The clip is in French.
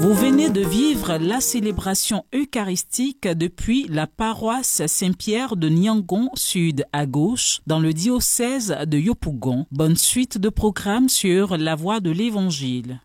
Vous venez de vivre la célébration eucharistique depuis la paroisse Saint-Pierre de Niangon Sud à gauche dans le diocèse de Yopougon. Bonne suite de programme sur La Voix de l'Évangile.